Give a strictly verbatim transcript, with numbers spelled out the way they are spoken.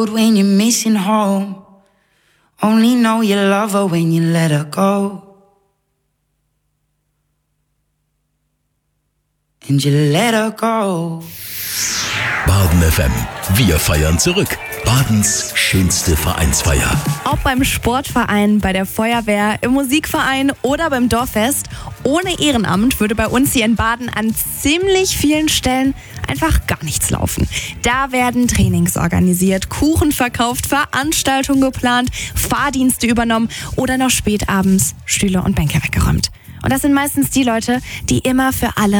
When you're missing home, only know you love her when you let her go. And you let her go. Baden F M. Wir feiern zurück. Badens schönste Vereinsfeier. Ob beim Sportverein, bei der Feuerwehr, im Musikverein oder beim Dorffest. Ohne Ehrenamt würde bei uns hier in Baden an ziemlich vielen Stellen einfach gar nichts laufen. Da werden Trainings organisiert, Kuchen verkauft, Veranstaltungen geplant, Fahrdienste übernommen oder noch spät abends Stühle und Bänke weggeräumt. Und das sind meistens die Leute, die immer für alle